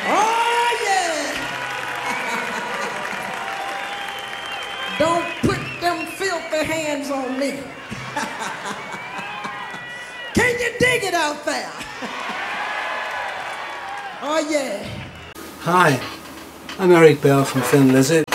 Oh, yeah. Don't put them filthy hands on me. Can you dig it out there? Oh, yeah. Hi, I'm Eric Bell from Thin Lizzy.